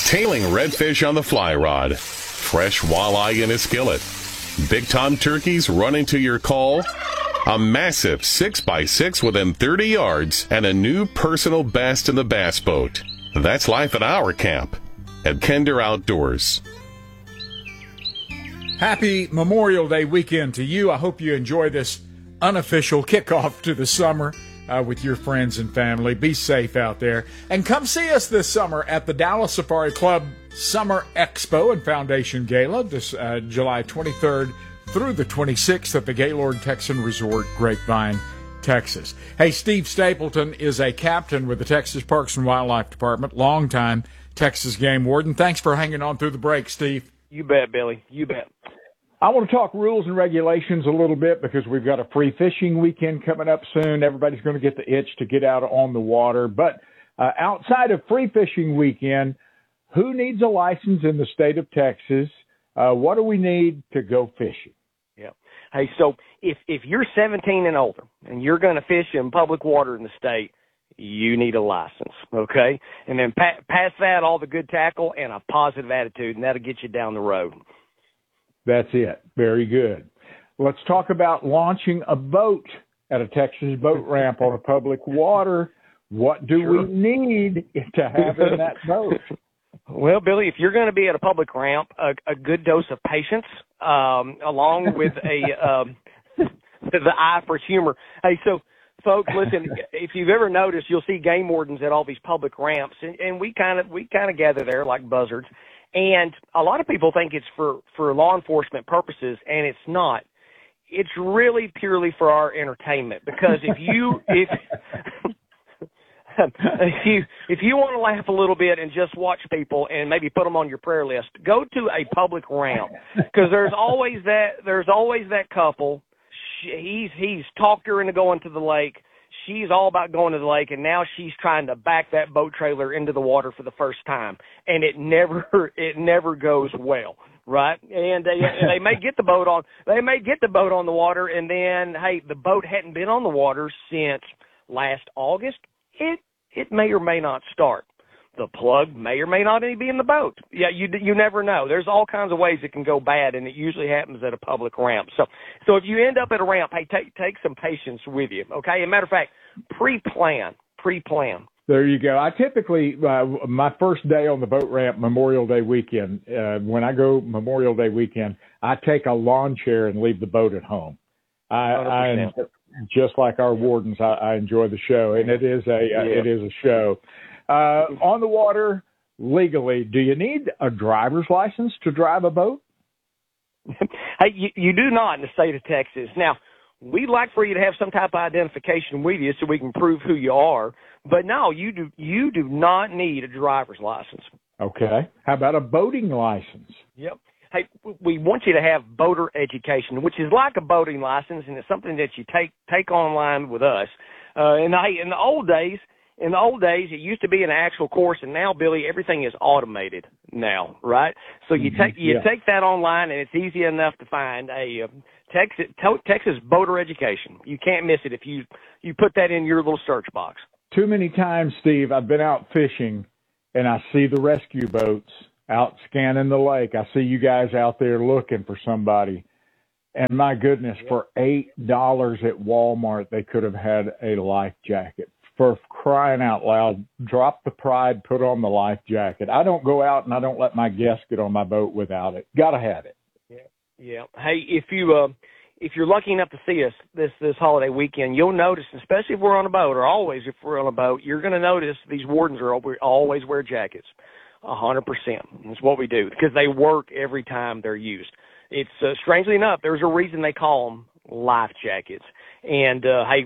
Tailing redfish on the fly rod, fresh walleye in a skillet, big-time turkeys running to your call, a massive 6x6 within 30 yards, and a new personal best in the bass boat. That's life at our camp at Kinder Outdoors. Happy Memorial Day weekend to you. I hope you enjoy this unofficial kickoff to the summer with your friends and family. Be safe out there. And come see us this summer at the Dallas Safari Club Summer Expo and Foundation Gala this July 23rd through the 26th at the Gaylord Texan Resort, Grapevine, Texas. Hey, Steve Stapleton is a captain with the Texas Parks and Wildlife Department, longtime Texas game warden. Thanks for hanging on through the break, Steve. You bet, Billy. You bet. I want to talk rules and regulations a little bit because we've got a free fishing weekend coming up soon. Everybody's going to get the itch to get out on the water. But outside of free fishing weekend, who needs a license in the state of Texas? What do we need to go fishing? Yeah. Hey, so if you're 17 and older and you're going to fish in public water in the state, you need a license, okay? And then pass that, all the good tackle, and a positive attitude, and that'll get you down the road. That's it. Very good. Let's talk about launching a boat at a Texas boat ramp on a public water. What do we need to have in that boat? Well, Billy, if you're going to be at a public ramp, a good dose of patience, along with the eye for humor. Hey, so folks, listen, if you've ever noticed, you'll see game wardens at all these public ramps, and we kind of gather there like buzzards. And a lot of people think it's for law enforcement purposes, and it's not. It's really purely for our entertainment, because if you want to laugh a little bit and just watch people and maybe put them on your prayer list, go to a public ramp, because there's always that couple. He's talked her into going to the lake. She's all about going to the lake, and now she's trying to back that boat trailer into the water for the first time, and it never goes well, right? And they may get the boat on the water, and then hey, the boat hadn't been on the water since last August. It may or may not start. The plug may or may not even be in the boat. Yeah, you never know. There's all kinds of ways it can go bad, and it usually happens at a public ramp. So if you end up at a ramp, hey, take some patience with you, okay? As a matter of fact, pre-plan. There you go. I typically, my first day on the boat ramp, Memorial Day weekend, when I go Memorial Day weekend, I take a lawn chair and leave the boat at home. I just like our wardens, I enjoy the show, and it is a show. On the water, legally, do you need a driver's license to drive a boat? Hey, you do not in the state of Texas. Now, we'd like for you to have some type of identification with you so we can prove who you are. But no, you do not need a driver's license. Okay. How about a boating license? Yep. Hey, we want you to have boater education, which is like a boating license, and it's something that you take online with us. In the old days, it used to be an actual course, and now, Billy, everything is automated now, right? So you take that online, and it's easy enough to find a Texas boater education. You can't miss it if you put that in your little search box. Too many times, Steve, I've been out fishing, and I see the rescue boats out scanning the lake. I see you guys out there looking for somebody. And my goodness, for $8 at Walmart, they could have had a life jacket. For crying out loud, drop the pride, put on the life jacket. I don't go out and I don't let my guests get on my boat without it. Gotta have it. Yeah. Hey, if you're lucky enough to see us this holiday weekend, you'll notice, especially if we're on a boat, or always if we're on a boat, you're going to notice these wardens always wear jackets. 100%. That's what we do, because they work every time they're used. It's strangely enough, there's a reason they call them life jackets. And hey,